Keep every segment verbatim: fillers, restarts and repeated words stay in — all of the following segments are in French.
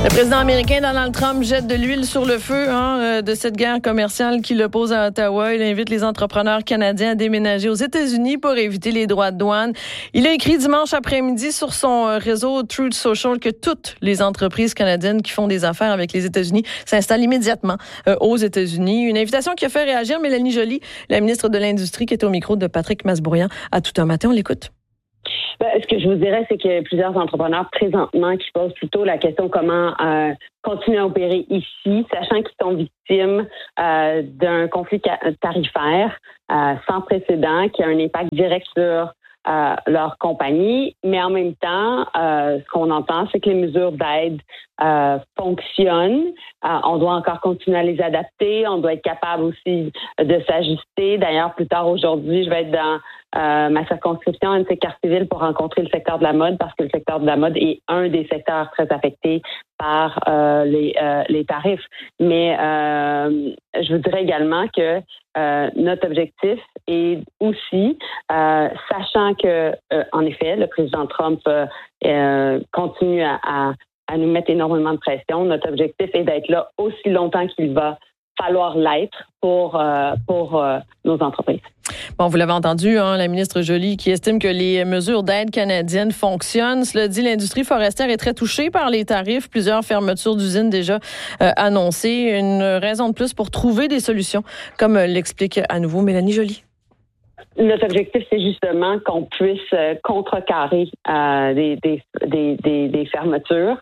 Le président américain Donald Trump jette de l'huile sur le feu hein, de cette guerre commerciale qui l'oppose à Ottawa. Il invite les entrepreneurs canadiens à déménager aux États-Unis pour éviter les droits de douane. Il a écrit dimanche après-midi sur son réseau Truth Social que toutes les entreprises canadiennes qui font des affaires avec les États-Unis s'installent immédiatement euh, aux États-Unis. Une invitation qui a fait réagir Mélanie Joly, la ministre de l'Industrie, qui est au micro de Patrick Masbourian à Tout un matin. On l'écoute. Ben, ce que je vous dirais, c'est qu'il y a plusieurs entrepreneurs présentement qui posent plutôt la question comment euh, continuer à opérer ici, sachant qu'ils sont victimes euh, d'un conflit tarifaire euh, sans précédent qui a un impact direct sur euh, leur compagnie. Mais en même temps, euh, ce qu'on entend, c'est que les mesures d'aide euh, fonctionnent. Euh, on doit encore continuer à les adapter. On doit être capable aussi de s'ajuster. D'ailleurs, plus tard aujourd'hui, je vais être dans Euh, ma circonscription à N C Cartierville pour rencontrer le secteur de la mode parce que le secteur de la mode est un des secteurs très affectés par euh, les, euh, les tarifs. Mais euh, je vous dirais également que euh, notre objectif est aussi, euh, sachant que, euh, en effet, le président Trump euh, euh, continue à, à, à nous mettre énormément de pression, notre objectif est d'être là aussi longtemps qu'il va falloir l'être pour, euh, pour euh, nos entreprises. Bon, vous l'avez entendu, hein, la ministre Joly qui estime que les mesures d'aide canadiennes fonctionnent. Cela dit, l'industrie forestière est très touchée par les tarifs. Plusieurs fermetures d'usines déjà euh, annoncées. Une raison de plus pour trouver des solutions, comme l'explique à nouveau Mélanie Joly. Notre objectif, c'est justement qu'on puisse contrecarrer euh, des, des, des, des, des fermetures.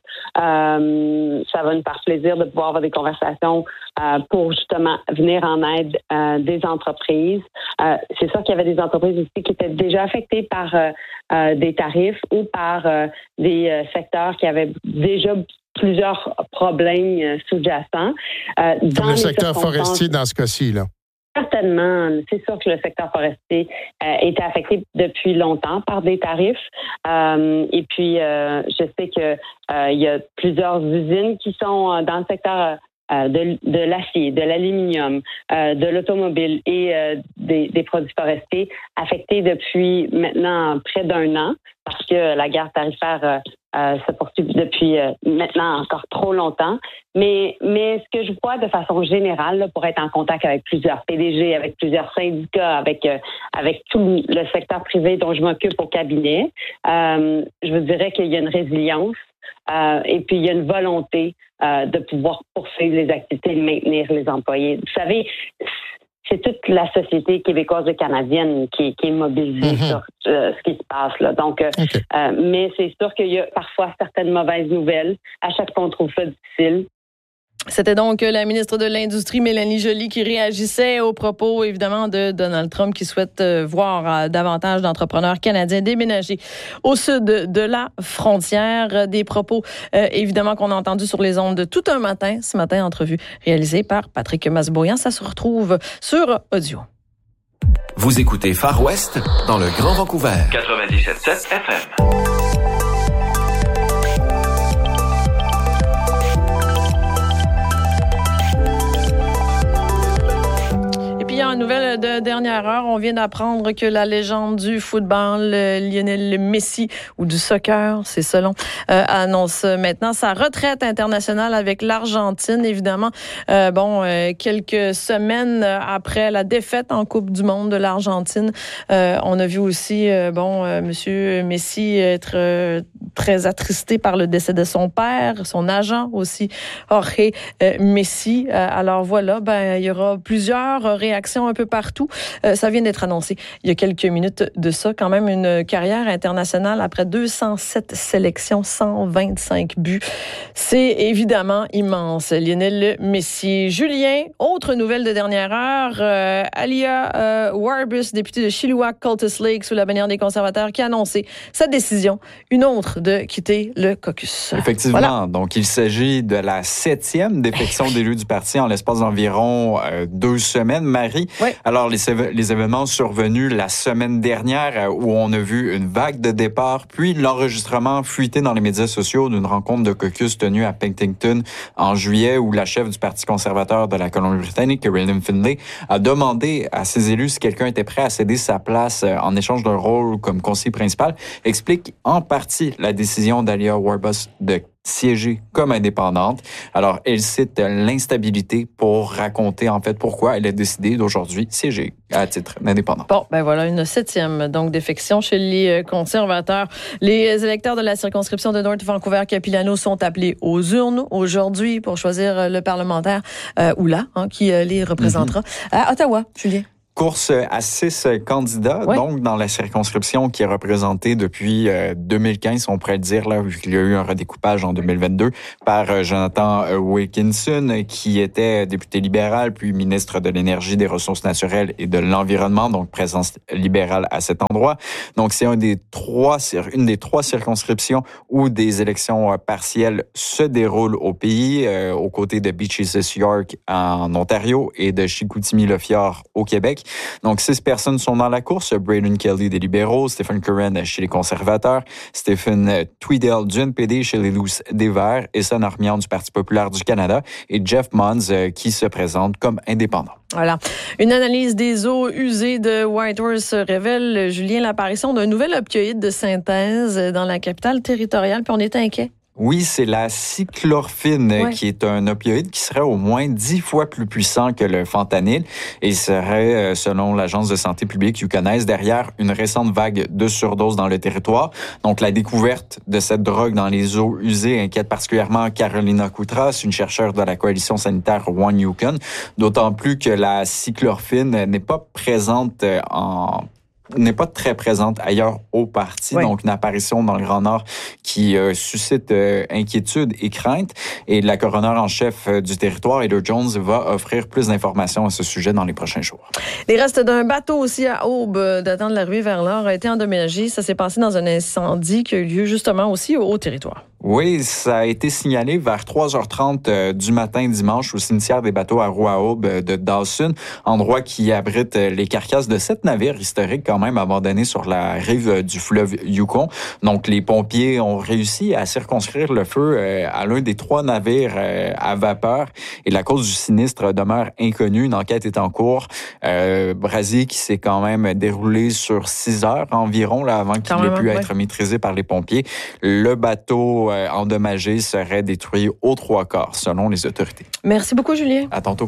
Euh, ça va nous faire plaisir de pouvoir avoir des conversations euh, pour justement venir en aide euh, des entreprises. Euh, c'est sûr qu'il y avait des entreprises aussi qui étaient déjà affectées par euh, euh, des tarifs ou par euh, des euh, secteurs qui avaient déjà plusieurs problèmes euh, sous-jacents. Euh, Comme le secteur forestier dans ce cas-ci, là. Certainement. C'est sûr que le secteur forestier euh, était affecté depuis longtemps par des tarifs. Euh, et puis, euh, je sais que euh, il y a plusieurs usines qui sont dans le secteur euh, de, de l'acier, de l'aluminium, euh, de l'automobile et euh, des, des produits forestiers affectés depuis maintenant près d'un an parce que la guerre tarifaire euh, Euh, se poursuit depuis euh, maintenant encore trop longtemps. Mais, mais ce que je vois de façon générale, là, pour être en contact avec plusieurs P D G, avec plusieurs syndicats, avec euh, avec tout le secteur privé dont je m'occupe au cabinet, euh, je vous dirais qu'il y a une résilience euh, et puis il y a une volonté euh, de pouvoir poursuivre les activités, de maintenir les employés. Vous savez, c'est toute la société québécoise et canadienne qui, qui est mobilisée mm-hmm. sur euh, ce qui se passe là. Donc, euh, okay. euh, mais c'est sûr qu'il y a parfois certaines mauvaises nouvelles. À chaque fois, on trouve ça difficile. C'était donc la ministre de l'Industrie, Mélanie Joly, qui réagissait aux propos, évidemment, de Donald Trump, qui souhaite voir davantage d'entrepreneurs canadiens déménager au sud de la frontière. Des propos, euh, évidemment, qu'on a entendus sur les ondes de Tout un matin. Ce matin, entrevue réalisée par Patrick Masbourian. Ça se retrouve sur audio. Vous écoutez Far West dans le Grand Vancouver. quatre-vingt-dix-sept virgule sept F M. En nouvelle de dernière heure, on vient d'apprendre que la légende du football, Lionel Messi, ou du soccer, c'est selon, euh, annonce maintenant sa retraite internationale avec l'Argentine. Évidemment, euh, bon, euh, quelques semaines après la défaite en Coupe du Monde de l'Argentine, euh, on a vu aussi, euh, bon, euh, Monsieur Messi être euh, très attristé par le décès de son père, son agent aussi, Jorge euh, Messi. Euh, alors voilà, ben il y aura plusieurs réactions un peu partout. Euh, ça vient d'être annoncé il y a quelques minutes de ça. Quand même une carrière internationale après deux cent sept sélections, cent vingt-cinq buts. C'est évidemment immense. Lionel Messi. Julien, autre nouvelle de dernière heure. Euh, Alia euh, Warbus, députée de Chilliwack, Cultus Lake, sous la bannière des conservateurs, qui a annoncé sa décision, une autre, de quitter le caucus. Effectivement. Voilà. Donc, il s'agit de la septième défection d'élus du parti en l'espace d'environ euh, deux semaines. Marie, oui. Alors, les, les événements survenus la semaine dernière où on a vu une vague de départ, puis l'enregistrement fuité dans les médias sociaux d'une rencontre de caucus tenue à Penticton en juillet où la chef du Parti conservateur de la Colombie-Britannique, Rhiannon Finlay, a demandé à ses élus si quelqu'un était prêt à céder sa place en échange d'un rôle comme conseiller principal, explique en partie la décision d'Alia Warbus de siéger comme indépendante. Alors, elle cite l'instabilité pour raconter en fait pourquoi elle a décidé d'aujourd'hui siéger à titre d'indépendant. Bon, ben voilà, une septième donc défection chez les conservateurs. Les électeurs de la circonscription de North Vancouver-Capilano sont appelés aux urnes aujourd'hui pour choisir le parlementaire euh, ou là hein, qui euh, les représentera. Mm-hmm. À Ottawa, Julien. Course à six candidats, ouais. donc dans la circonscription qui est représentée depuis euh, deux mille quinze, on pourrait le dire, là, vu qu'il y a eu un redécoupage en deux mille vingt-deux, par euh, Jonathan Wilkinson, qui était député libéral, puis ministre de l'Énergie, des Ressources naturelles et de l'Environnement, donc présence libérale à cet endroit. Donc, c'est un des trois, une des trois circonscriptions où des élections partielles se déroulent au pays, euh, aux côtés de Beaches York en Ontario et de Chicoutimi-Le-Fjord au Québec. Donc, six personnes sont dans la course. Braden Kelly des libéraux, Stephen Curran chez les conservateurs, Stephen Tweedale du N P D chez les Lousses des Verts, Issa Armian du Parti populaire du Canada et Jeff Mons qui se présente comme indépendant. Voilà. Une analyse des eaux usées de Whitehorse révèle, Julien, l'apparition d'un nouvel opioïde de synthèse dans la capitale territoriale, puis on est inquiet. Oui, c'est la cyclorphine, ouais. qui est un opioïde qui serait au moins dix fois plus puissant que le fentanyl et serait, selon l'Agence de santé publique UConnais, derrière une récente vague de surdose dans le territoire. Donc, la découverte de cette drogue dans les eaux usées inquiète particulièrement Carolina Koutras, une chercheure de la coalition sanitaire One Yukon, d'autant plus que la cyclorphine n'est pas présente en n'est pas très présente ailleurs au parti. Oui. Donc, une apparition dans le Grand Nord qui euh, suscite euh, inquiétude et crainte. Et la coroner en chef euh, du territoire, Heather Jones, va offrir plus d'informations à ce sujet dans les prochains jours. Les restes d'un bateau aussi à Aube, datant de la ruée vers l'Or, a été endommagé. Ça s'est passé dans un incendie qui a eu lieu justement aussi au, au territoire. Oui, ça a été signalé vers trois heures trente euh, du matin dimanche au cimetière des bateaux à Roue-à-Aube euh, de Dawson, endroit qui abrite euh, les carcasses de sept navires historiques quand même abandonnés sur la rive euh, du fleuve Yukon. Donc, les pompiers ont réussi à circonscrire le feu euh, à l'un des trois navires euh, à vapeur et la cause du sinistre demeure inconnue. Une enquête est en cours. Euh, brasier qui s'est quand même déroulé sur six heures environ là, avant qu'il ait pu ouais. être maîtrisé par les pompiers. Le bateau endommagé serait détruit aux trois quarts, selon les autorités. Merci beaucoup, Julien. À tantôt.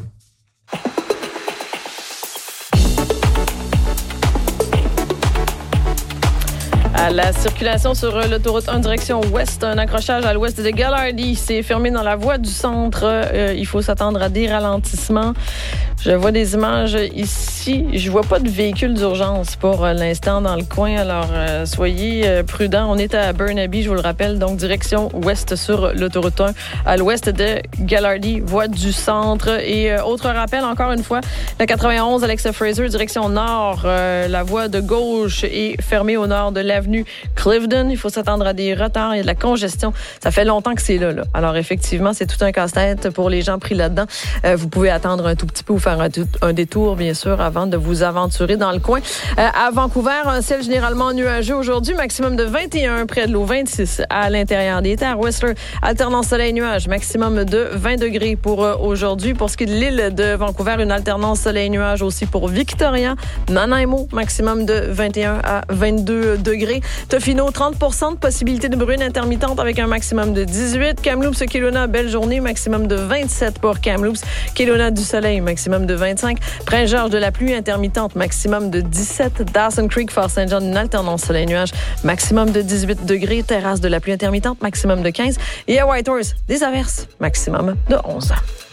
À la circulation sur l'autoroute un direction ouest, un accrochage à l'ouest de Gallardy s'est fermé dans la voie du centre. Euh, il faut s'attendre à des ralentissements. Je vois des images ici. Je vois pas de véhicule d'urgence pour l'instant dans le coin. Alors, euh, soyez euh, prudents. On est à Burnaby, je vous le rappelle, donc direction ouest sur l'autoroute un, à l'ouest de Gallardy, voie du centre. Et euh, autre rappel, encore une fois, la quatre-vingt-onze, Alexa Fraser, direction nord. Euh, la voie de gauche est fermée au nord de l'avenue Clifton. Il faut s'attendre à des retards et de la congestion. Ça fait longtemps que c'est là, là. Alors, effectivement, c'est tout un casse-tête pour les gens pris là-dedans. Euh, vous pouvez attendre un tout petit peu ou faire un, un détour, bien sûr, avant de vous aventurer dans le coin. Euh, à Vancouver, un ciel généralement nuageux aujourd'hui, maximum de vingt et un près de l'eau, vingt-six à l'intérieur des terres. Whistler, alternance soleil-nuage, maximum de vingt degrés pour euh, aujourd'hui. Pour ce qui est de l'île de Vancouver, une alternance soleil-nuage aussi pour Victoria. Nanaimo, maximum de vingt et un à vingt-deux degrés. Tofino, trente pour cent de possibilité de bruine intermittente avec un maximum de dix-huit. Kamloops, Kelowna, belle journée, maximum de vingt-sept pour Kamloops. Kelowna, du soleil, maximum de vingt-cinq. Prince-Georges, de la pluie intermittente, maximum de dix-sept. Dawson Creek, Fort-Saint-John, une alternance soleil-nuage, maximum de dix-huit degrés. Terrasse, de la pluie intermittente, maximum de quinze. Et à Whitehorse, des averses, maximum de onze.